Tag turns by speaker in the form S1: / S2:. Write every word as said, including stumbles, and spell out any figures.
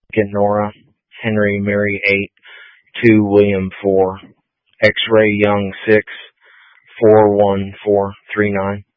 S1: Lincoln Nora, Henry Mary eight, two William four, X-Ray Young six, four one four three nine.